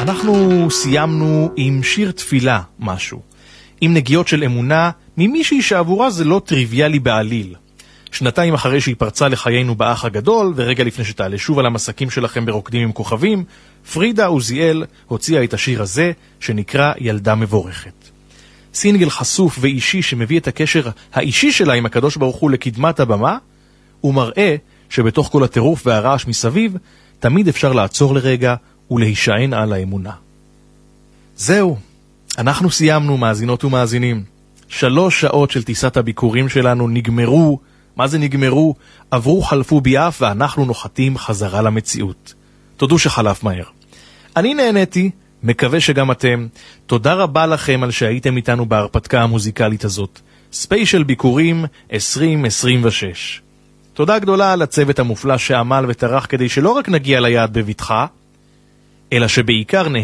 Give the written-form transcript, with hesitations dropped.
אנחנו סיימנו עם שיר תפילה משהו, עם נגיעות של אמונה ממישהי שעבורה זה לא טריוויאלי בעליל. שנתיים אחרי שהיא פרצה לחיינו באח הגדול, ורגע לפני שתעלה שוב על המסקים שלכם ברוקדים עם כוכבים, פרידה עוזיאל הוציאה את השיר הזה שנקרא ילדה מבורכת. סינגל חשוף ואישי שמביא את הקשר האישי שלה עם הקדוש ברוך הוא לקדמת הבמה, ומראה שבתוך כל הטירוף והרעש מסביב, תמיד אפשר לעצור לרגע ולהישען על האמונה. זהו, אנחנו סיימנו מאזינות ומאזינים. 3 שעות של טיסת הביקורים שלנו נגמרו. מה זה נגמרו? עברו, חלפו ביעף, ואנחנו נוחתים חזרה למציאות. תודו שחלף מהר. אני נהניתי, מקווה שגם אתם. תודה רבה לכם על שהייתם איתנו בהרפתקה המוזיקלית הזאת. ספיישל ביקורים 2026. תודה גדולה לצוות המופלא שעמל וטרח כדי שלא רק נגיע ליעד בבטחה, אלא שבעיקר